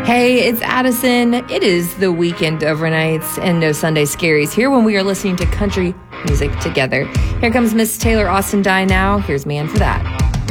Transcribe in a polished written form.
Hey, it's Addison. It is the weekend overnights and no Sunday scaries here when we are listening to country music together. Here comes Miss Taylor Austin Die Now. Here's Man for That.